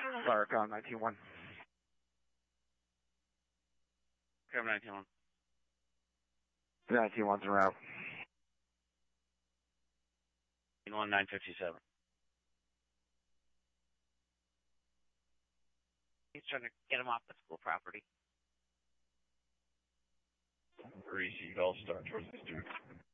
Clark on 19-1. Come 19-1. 19-1's en route. 957. He's trying to get him off the school property. Greasy Golf Star towards the student.